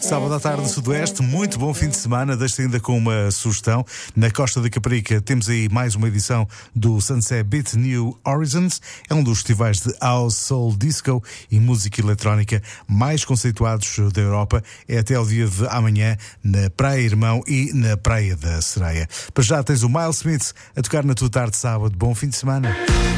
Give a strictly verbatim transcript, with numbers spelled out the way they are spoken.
Sábado à tarde no Sudoeste, muito bom fim de semana. Deixo ainda com uma sugestão. Na Costa da Caparica temos aí mais uma edição do Sunset Beat New Horizons. É um dos festivais de House, Soul, Disco e música eletrónica mais conceituados da Europa. É até ao dia de amanhã na Praia Irmão e na Praia da Sereia. Para já tens o Miles Smith a tocar na tua tarde de sábado. Bom fim de semana.